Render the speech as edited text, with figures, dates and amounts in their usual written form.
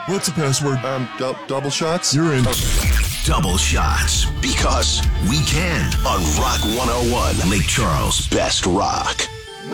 What's the password? Double shots? You're in. Double shots, because we can on Rock 101, Lake Charles' best rock.